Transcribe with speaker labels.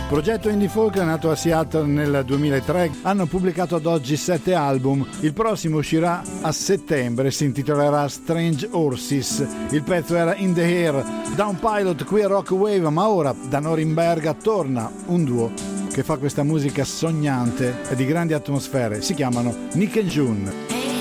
Speaker 1: Progetto indie folk nato a Seattle nel 2003, hanno pubblicato ad oggi 7 album. Il prossimo uscirà a settembre, si intitolerà Strange Horses. Il pezzo era In the Air, Down Pilot qui a Rock Wave, ma ora da Norimberga torna un duo che fa questa musica sognante e di grandi atmosfere. Si chiamano Nick e June.